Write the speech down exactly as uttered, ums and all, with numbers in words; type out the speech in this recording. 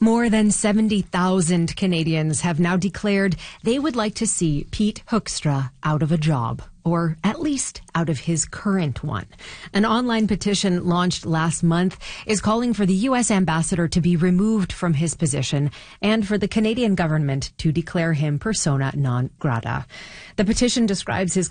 More than seventy thousand Canadians have now declared they would like to see Pete Hoekstra out of a job, or at least out of his current one. An online petition launched last month is calling for the U S ambassador to be removed from his position and for the Canadian government to declare him persona non grata. The petition describes his